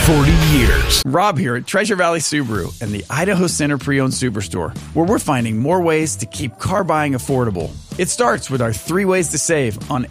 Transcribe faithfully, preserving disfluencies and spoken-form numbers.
forty years. Rob here at Treasure Valley Subaru and the Idaho Center Pre-Owned Superstore, where we're finding more ways to keep car buying affordable. It starts with our three ways to save on